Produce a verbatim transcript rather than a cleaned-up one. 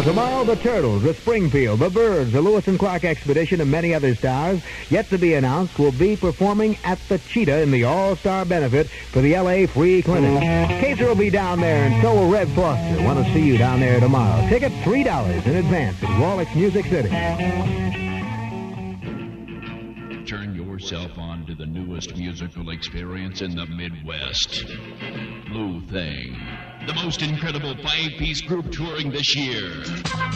tomorrow, the Turtles, the Springfield, the Byrds, the Lewis and Clark Expedition, and many other stars yet to be announced will be performing at the Cheetah in the All-Star benefit for the L A Free Clinic. Kaiser will be down there, and so will Red Foster. Want to see you down there tomorrow. Ticket three dollars in advance at Wallach's Music City. Turn yourself on to the newest musical experience in the Midwest. Blue Thing, the most incredible five-piece group touring this year.